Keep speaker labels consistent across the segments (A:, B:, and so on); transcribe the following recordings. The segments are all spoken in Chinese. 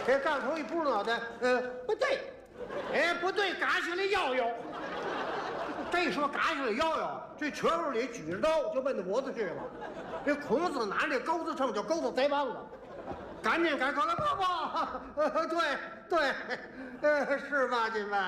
A: 这杠头一扑脑袋，不对，不对，嘎下来摇摇。这说嘎下来摇摇，这瘸子里举着刀就奔着脖子去了。这孔子拿这钩子秤就钩到腮帮子，赶紧改口了，爸爸，对，是8斤半。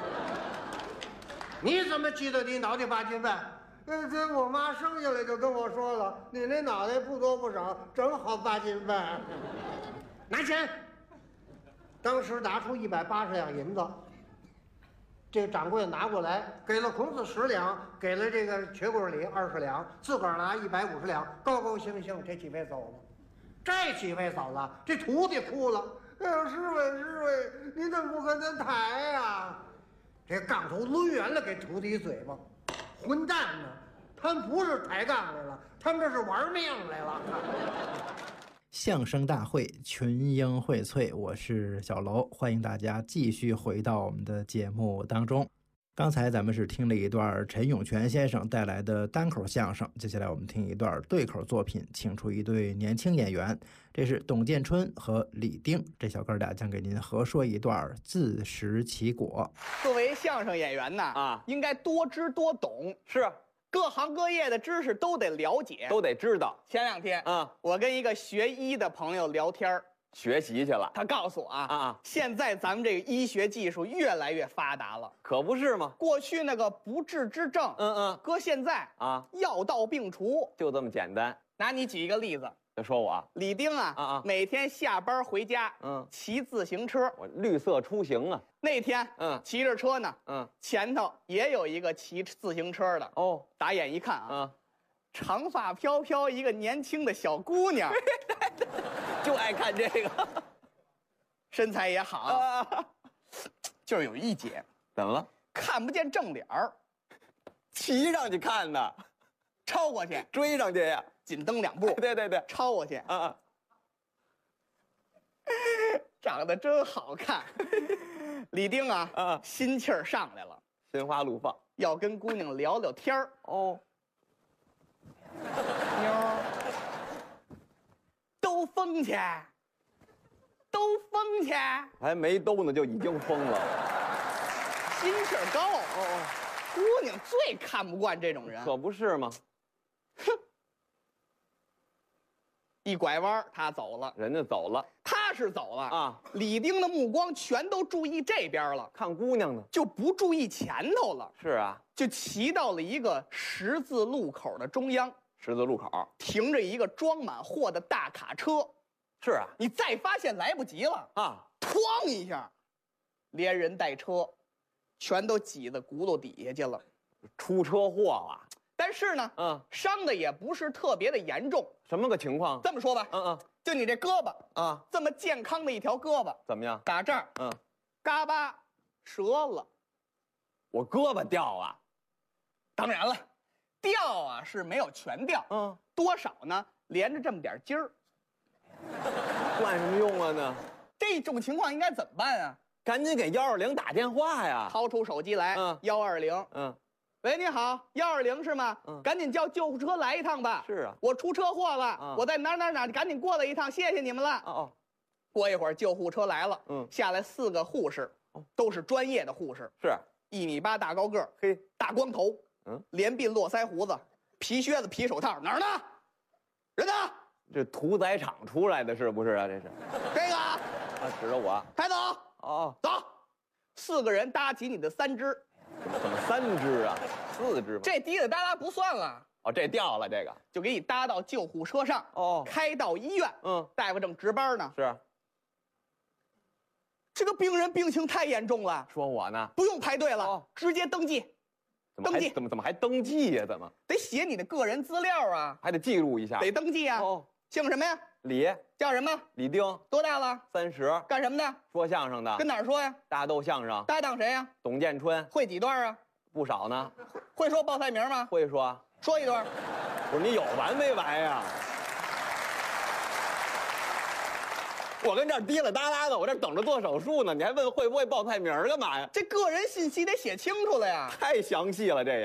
A: 你怎么记得你脑袋8斤半？这我妈生下来就跟我说了，你那脑袋不多不少，正好8斤半。拿钱。当时拿出180两银子，这个掌柜拿过来，给了孔子10两，给了这个瘸棍里20两，自个儿拿150两，高高兴兴，这几位走了。这几位走了，这徒弟哭了，哎呦，师傅，你怎么不跟咱抬呀？这杠头抡圆了给徒弟一嘴巴，混蛋呢！他们不是抬杠来了，他们这是玩命来了。
B: 相声大会群英荟萃，我是小楼，欢迎大家继续回到我们的节目当中。刚才咱们是听了一段陈永泉先生带来的单口相声，接下来我们听一段对口作品，请出一对年轻演员，这是董建春和李丁，这小哥俩将给您合说一段自食其果。
C: 作为相声演员呢，应该多知多懂，是各行各业的知识都得了解，
D: 都得知道。
C: 前2天我跟一个学医的朋友聊天，
D: 学习去了。
C: 他告诉我现在咱们这个医学技术越来越发达了，
D: 可不是吗？
C: 过去那个不治之症，搁现在药到病除，
D: 就这么简单。
C: 拿你举一个例子，
D: 就说我
C: 李丁每天下班回家，骑自行车，
D: 我绿色出行啊。
C: 那天骑着车呢，前头也有一个骑自行车的，打眼一看长发飘飘一个年轻的小姑娘，
D: 就爱看这个，
C: 身材也好，就是有一节，
D: 怎么了？
C: 看不见正脸儿，
D: 骑上去看的，
C: 超过去
D: 追上去呀，
C: 紧蹬2步，
D: 对，
C: 超过去长得真好看。李丁心气儿上来了，
D: 心花怒放，
C: 要跟姑娘聊聊天儿。妞儿，兜风去，
D: 还没兜呢就已经疯了，
C: 心气儿高。姑娘最看不惯这种人，
D: 可不是吗？
C: 哼！一拐弯他走了，
D: 人家走了，
C: 他是走了李丁的目光全都注意这边了，
D: 看姑娘呢，
C: 就不注意前头了。
D: 是啊，
C: 就骑到了一个十字路口的中央，
D: 十字路口
C: 停着一个装满货的大卡车。
D: 是啊，
C: 你再发现来不及了哐一下，连人带车全都挤到轱辘底下去了，
D: 出车祸了。
C: 但是呢伤的也不是特别的严重。
D: 什么个情况？
C: 这么说吧就你这胳膊这么健康的一条胳膊，
D: 怎么样？
C: 打这儿嘎巴折了。
D: 我胳膊掉了？
C: 当然了，掉是没有全掉，多少呢？连着这么点筋儿。
D: 管什么用啊呢？
C: 这种情况应该怎么办啊？
D: 赶紧给120打电话呀！
C: 掏出手机来，120。喂，你好，120是吗？赶紧叫救护车来一趟吧。
D: 是啊，
C: 我出车祸了，我在哪，赶紧过来一趟，谢谢你们了。过一会儿救护车来了，下来4个护士，都是专业的护士，
D: 是
C: 1.8米大高个，
D: 嘿，
C: 大光头，连鬓络腮胡子，皮靴子皮手套，哪儿呢？人呢？
D: 这屠宰场出来的是不是啊？这是
C: 这个
D: 指着我，
C: 抬走。走，4个人搭起你的3只。
D: 怎么3只啊？4只吧？
C: 这滴滴答答不算了。
D: 这掉了，这个
C: 就给你搭到救护车上。开到医院。大夫正值班呢。
D: 是。
C: 这个病人病情太严重了。
D: 说我呢？
C: 不用排队了，直接登记。登记？
D: 怎么还登记呀？怎么
C: 得写你的个人资料啊？
D: 还得记录一下。
C: 得登记啊。姓什么呀？
D: 李。
C: 叫什么？
D: 李丁。
C: 多大了
D: ？30。
C: 干什么的？
D: 说相声的。
C: 跟哪儿说呀？
D: 大豆相声。
C: 搭档谁呀？
D: 董建春。
C: 会几段啊？
D: 不少呢。
C: 会说报菜名吗？
D: 会说。
C: 说一段。
D: 不是你有完没完呀？我跟这儿滴了哒啦的，我这等着做手术呢，你还问会不会报菜名干嘛呀？
C: 这个人信息得写清楚了呀。
D: 太详细了，这也。